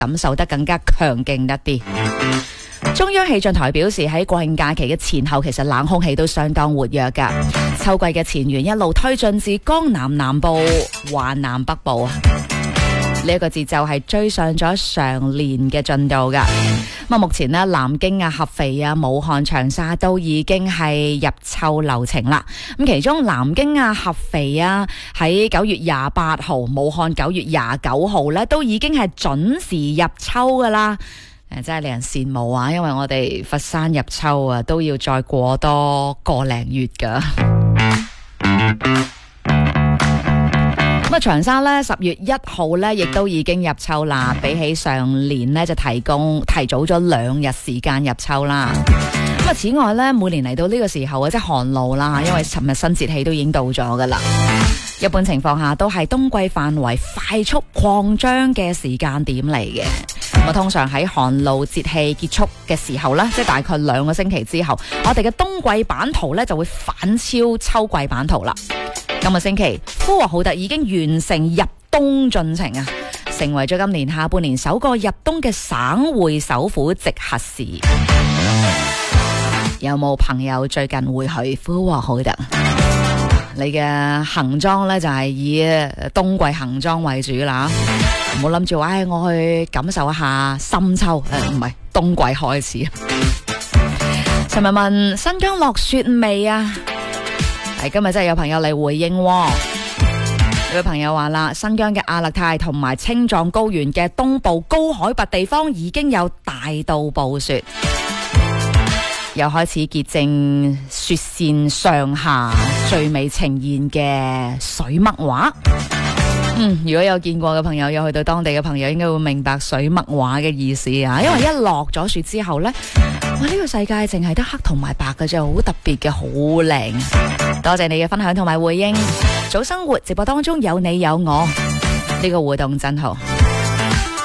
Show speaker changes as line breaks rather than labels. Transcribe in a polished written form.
感受得更加強勁一啲。中央氣象台表示，喺國慶假期嘅前後，其實冷空氣都相當活躍㗎。秋季嘅前緣一路推進至江南南部、華南北部啊。呢一個節奏係追上咗常年嘅進度㗎。咁目前呢，南京啊、合肥啊、武漢、長沙都已經係入秋流程啦。咁其中南京啊、合肥啊，喺9月28號，武漢9月29號呢，都已經係準時入秋㗎啦。真係令人羨慕啊！因為我哋佛山入秋啊，都要再過多個零月㗎。咁啊，長沙咧10月1號咧，亦都已經入秋啦。比起上年咧，就提早咗2日時間入秋啦。咁啊，此外咧，每年嚟到呢個時候啊，即係寒露啦，因為尋日新節氣都已經到咗噶啦。一般情況下都係冬季範圍快速擴張嘅時間點嚟嘅。咁通常喺寒露節氣結束嘅時候咧，即係大概2個星期之後，我哋嘅冬季版圖咧就會反超秋季版圖啦。今個星期，呼和浩特已經完成入冬進程啊，成為咗今年下半年首個入冬嘅省會首府直轄市。有冇朋友最近會去呼和浩特？你嘅行裝呢，就係以冬季行裝為主啦，唔好諗住話我去感受一下深秋，唔係冬季開始。尋日問新疆落雪未啊？今日真係有朋友嚟回應喎。有位朋友話啦，新疆嘅阿勒泰同埋青藏高原嘅東部高海拔地方已經有大到暴雪，又開始結晶雪線上下最美呈現嘅水墨畫。如果有見過嘅朋友，有去到當地嘅朋友，應該會明白水墨畫嘅意思啊！因為一落咗雪之後呢，哇！呢個世界淨係得黑同埋白嘅啫，好特別嘅，好靚。多謝你嘅分享同埋回應。早生活直播當中有你有我，呢個互動真好。